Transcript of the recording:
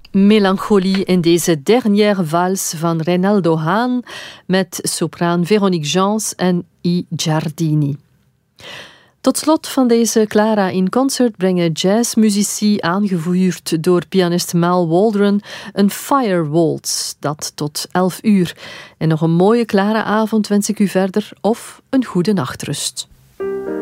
Melancholie in deze dernière vals van Reynaldo Haan met sopraan Véronique Jans en I. Giardini. Tot slot van deze Clara in Concert brengen jazzmuzici, aangevoerd door pianist Mal Waldron, een Fire Waltz, dat tot 11 uur. En nog een mooie Clara-avond wens ik u verder of een goede nachtrust.